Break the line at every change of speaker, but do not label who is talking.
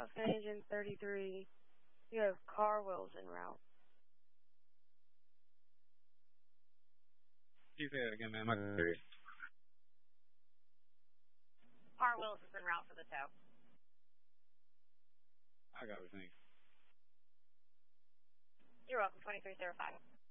Falcon Engine 33. You have car wheels en route.
You say that again, ma'am. I can hear you.
Car wheels is en route for the tow.
I got everything.
You're welcome, 2305.